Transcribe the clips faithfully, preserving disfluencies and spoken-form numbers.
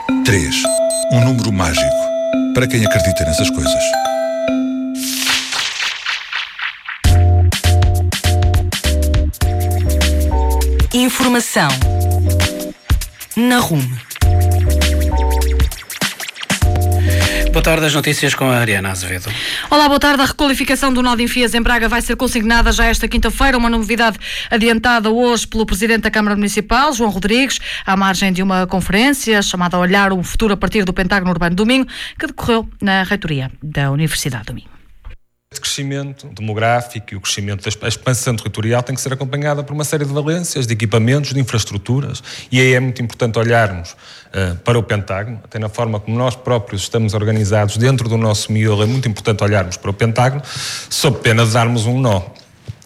Três. Um número mágico para quem acredita nessas coisas. Informação na Rume. Boa tarde, as notícias com a Ariana Azevedo. Olá, boa tarde. A requalificação do nó de Enfias em Braga vai ser consignada já esta quinta-feira, uma novidade adiantada hoje pelo Presidente da Câmara Municipal, João Rodrigues, à margem de uma conferência chamada a Olhar o Futuro a partir do Pentágono Urbano do Minho, que decorreu na reitoria da Universidade do Minho. O crescimento demográfico e o crescimento da expansão territorial tem que ser acompanhada por uma série de valências, de equipamentos, de infraestruturas, e aí é muito importante olharmos uh, para o Pentágono, até na forma como nós próprios estamos organizados dentro do nosso miolo, é muito importante olharmos para o Pentágono, sob pena de darmos um nó. Uh,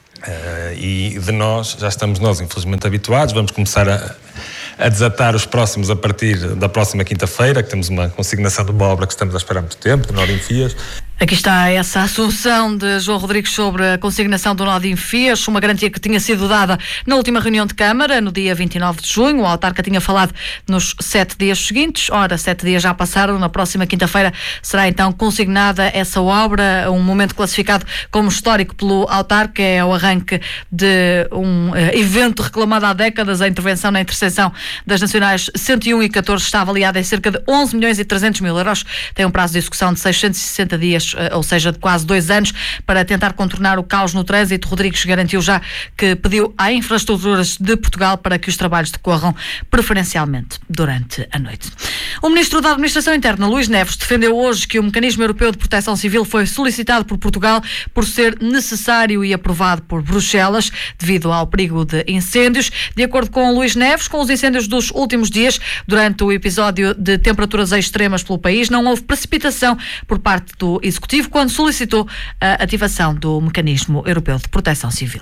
e de nós, já estamos nós infelizmente habituados, vamos começar a, a desatar os próximos a partir da próxima quinta-feira, que temos uma consignação de uma obra que estamos a esperar muito tempo, de nó de Enfias. Aqui está essa assunção de João Rodrigues sobre a consignação do nó de Enfias, uma garantia que tinha sido dada na última reunião de Câmara, no dia vinte e nove de junho. O autarca tinha falado nos sete dias seguintes. Ora, sete dias já passaram. Na próxima quinta-feira será então consignada essa obra, um momento classificado como histórico pelo autarca. É o arranque de um uh, evento reclamado há décadas. A intervenção na interseção das Nacionais cento e um e catorze está avaliada em cerca de onze milhões e trezentos mil euros. Tem um prazo de execução de seiscentos e sessenta dias, ou seja, de quase dois anos, para tentar contornar o caos no trânsito. Rodrigues garantiu já que pediu à Infraestruturas de Portugal para que os trabalhos decorram preferencialmente durante a noite. O Ministro da Administração Interna, Luís Neves, defendeu hoje que o Mecanismo Europeu de Proteção Civil foi solicitado por Portugal por ser necessário e aprovado por Bruxelas devido ao perigo de incêndios. De acordo com Luís Neves, com os incêndios dos últimos dias, durante o episódio de temperaturas extremas pelo país, não houve precipitação por parte do Executivo quando solicitou a ativação do Mecanismo Europeu de Proteção Civil.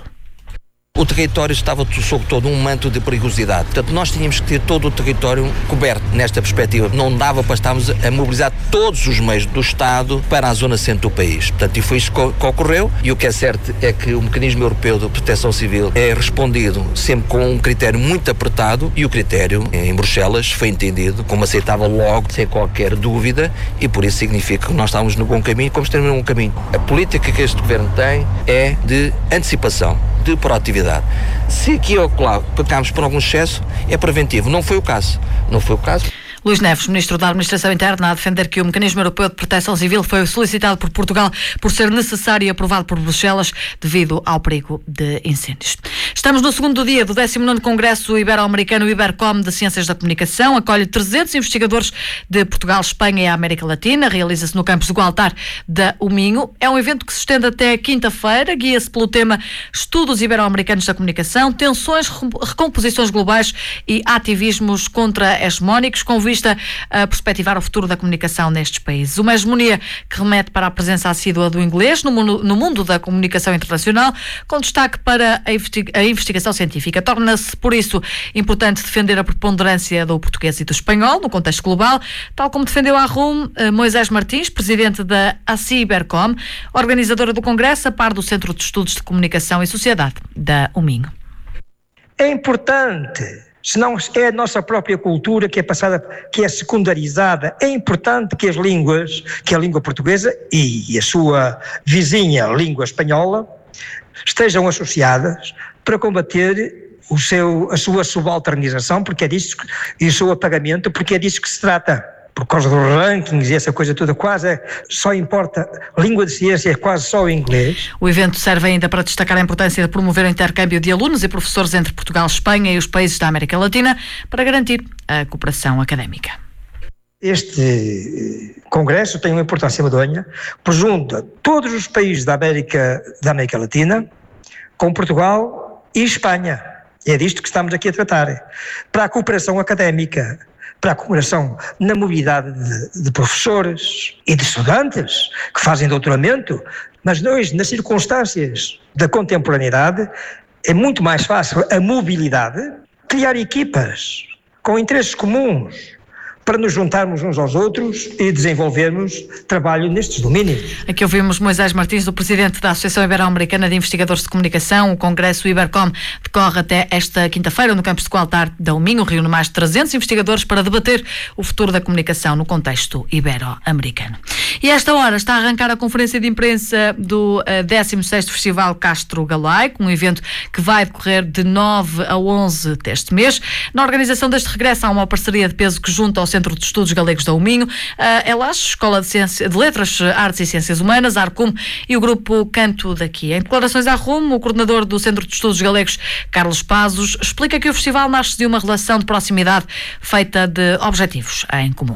O território estava sob todo um manto de perigosidade. Portanto, nós tínhamos que ter todo o território coberto nesta perspectiva. Não dava para estarmos a mobilizar todos os meios do Estado para a zona centro do país. Portanto, e foi isso que ocorreu. E o que é certo é que o Mecanismo Europeu de Proteção Civil é respondido sempre com um critério muito apertado, e o critério em Bruxelas foi entendido como aceitável logo, sem qualquer dúvida, e por isso significa que nós estamos no bom caminho, como estamos no bom caminho. A política que este Governo tem é de antecipação, de proatividade. Se aqui ou lá pecámos por algum excesso, é preventivo. Não foi o caso. Não foi o caso. Luís Neves, Ministro da Administração Interna, a defender que o Mecanismo Europeu de Proteção Civil foi solicitado por Portugal por ser necessário e aprovado por Bruxelas devido ao perigo de incêndios. Estamos no segundo dia do décimo nono Congresso Ibero-Americano Ibercom de Ciências da Comunicação. Acolhe trezentos investigadores de Portugal, Espanha e América Latina. Realiza-se no campus do Gualtar da O Minho. É um evento que se estende até quinta-feira. Guia-se pelo tema Estudos Ibero-Americanos da Comunicação, Tensões, Recomposições Globais e Ativismos Contra-Hegemónicos, com vista a perspectivar o futuro da comunicação nestes países. Uma hegemonia que remete para a presença assídua do inglês no mundo, no mundo da comunicação internacional, com destaque para a, investi- a investigação científica. Torna-se, por isso, importante defender a preponderância do português e do espanhol no contexto global, tal como defendeu a RUM Moisés Martins, presidente da A C I Ibercom, organizadora do Congresso, a par do Centro de Estudos de Comunicação e Sociedade da O Minho. É importante. Senão é a nossa própria cultura que é passada, que é secundarizada. É importante que as línguas, que a língua portuguesa e a sua vizinha, a língua espanhola, estejam associadas para combater o seu, a sua subalternização, porque é disso, e o seu apagamento, porque é disso que se trata. Por causa dos rankings e essa coisa toda, quase é, só importa, língua de ciência é quase só o inglês. O evento serve ainda para destacar a importância de promover o intercâmbio de alunos e professores entre Portugal, Espanha e os países da América Latina para garantir a cooperação académica. Este congresso tem uma importância medonha, pois junta todos os países da América, da América Latina com Portugal e Espanha. É disto que estamos aqui a tratar. Para a cooperação académica, para a cooperação na mobilidade de, de professores e de estudantes que fazem doutoramento, mas hoje, nas circunstâncias da contemporaneidade, é muito mais fácil a mobilidade, criar equipas com interesses comuns, para nos juntarmos uns aos outros e desenvolvermos trabalho nestes domínios. Aqui ouvimos Moisés Martins, o presidente da Associação Ibero-Americana de Investigadores de Comunicação. O Congresso Ibercom decorre até esta quinta-feira no campus de Coaltar da Minho, reúne mais de trezentos investigadores para debater o futuro da comunicação no contexto ibero-americano. E a esta hora está a arrancar a conferência de imprensa do uh, décimo sexto Festival Castro Galaico, um evento que vai decorrer de nove a onze deste mês. Na organização deste regresso há uma parceria de peso que junta ao Centro de Estudos Galegos da Minho, a ELAS, Escola de, Ciência, de Letras, Artes e Ciências Humanas, a ARCUM, e o grupo Canto daqui. Em declarações à R U M, o coordenador do Centro de Estudos Galegos, Carlos Pazos, explica que o festival nasce de uma relação de proximidade feita de objetivos em comum.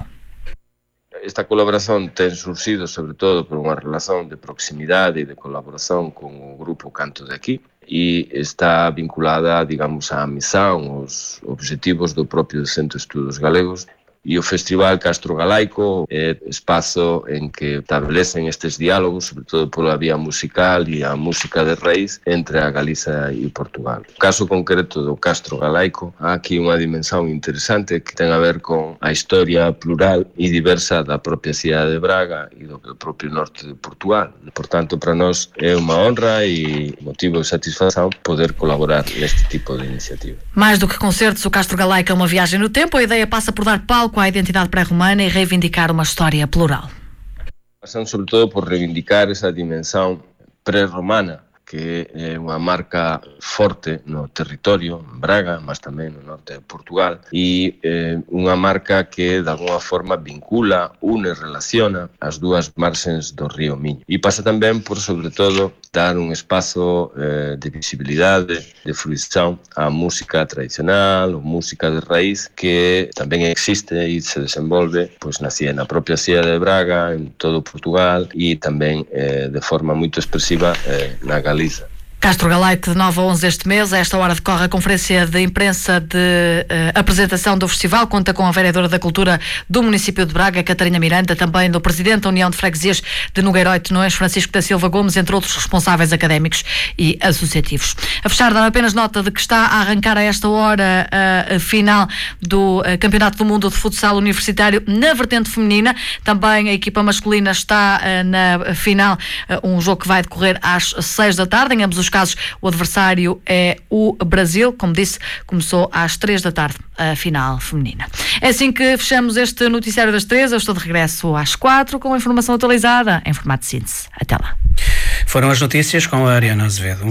Esta colaboração tem surgido sobretudo por uma relação de proximidade e de colaboração com o grupo Canto daqui, e está vinculada, digamos, à missão, aos objetivos do próprio Centro de Estudos Galegos. E o Festival Castro Galaico é espaço em que estabelecem estes diálogos, sobretudo pela via musical e a música de raiz, entre a Galiza e Portugal. No caso concreto do Castro Galaico, há aqui uma dimensão interessante que tem a ver com a história plural e diversa da própria cidade de Braga e do próprio norte de Portugal. Portanto, para nós é uma honra e motivo de satisfação poder colaborar neste tipo de iniciativa. Mais do que concertos, o Castro Galaico é uma viagem no tempo. A ideia passa por dar palco à identidade pré-romana e reivindicar uma história plural. Passando sobretudo por reivindicar essa dimensão pré-romana, que é uma marca forte no território, em Braga, mas também no norte de Portugal, e eh, uma marca que de alguma forma vincula, une, relaciona as duas margens do rio Minho. E passa também por, sobretudo, dar um espaço eh, de visibilidade, de fruição à música tradicional, ou música de raiz, que também existe e se desenvolve pois, na, na própria cidade de Braga, em todo Portugal, e também eh, de forma muito expressiva eh, na Galiza. Castro Galaico, de nove a onze deste mês. A esta hora decorre a conferência de imprensa de uh, apresentação do festival. Conta com a vereadora da Cultura do município de Braga, Catarina Miranda, também do presidente da União de Freguesias de Nogueiró e Tenões, Francisco da Silva Gomes, entre outros responsáveis académicos e associativos. A fechar, dar apenas nota de que está a arrancar a esta hora a, a final do a Campeonato do Mundo de Futsal Universitário na vertente feminina. Também a equipa masculina está uh, na final, uh, um jogo que vai decorrer às seis da tarde. Em ambos os casos, o adversário é o Brasil. Como disse, começou às três da tarde a final feminina. É assim que fechamos este noticiário das três. Eu estou de regresso às quatro com a informação atualizada em formato de síntese. Até lá. Foram as notícias com a Ariana Azevedo.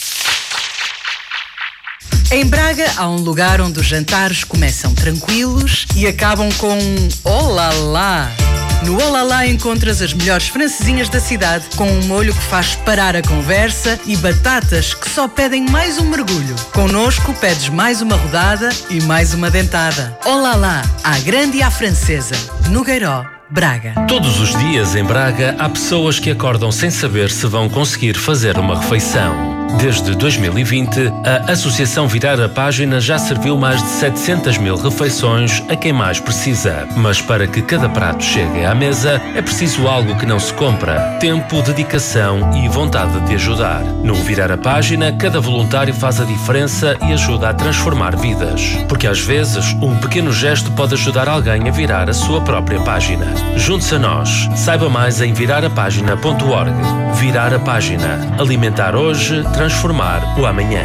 Em Braga há um lugar onde os jantares começam tranquilos e acabam com olá lá. No Olá Lá encontras as melhores francesinhas da cidade, com um molho que faz parar a conversa e batatas que só pedem mais um mergulho. Connosco pedes mais uma rodada e mais uma dentada. Olá Lá, à grande e à francesa. Nogueiró, Braga. Todos os dias em Braga há pessoas que acordam sem saber se vão conseguir fazer uma refeição. Desde dois mil e vinte, a Associação Virar a Página já serviu mais de setecentas mil refeições a quem mais precisa. Mas para que cada prato chegue à mesa, é preciso algo que não se compra: tempo, dedicação e vontade de ajudar. No Virar a Página, cada voluntário faz a diferença e ajuda a transformar vidas. Porque às vezes, um pequeno gesto pode ajudar alguém a virar a sua própria página. Junte-se a nós. Saiba mais em virar a página ponto org. Virar a Página. Alimentar hoje, transformar o amanhã.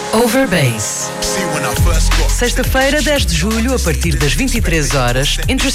Overbase. Sexta-feira, dez de julho, a partir das vinte e três horas, entre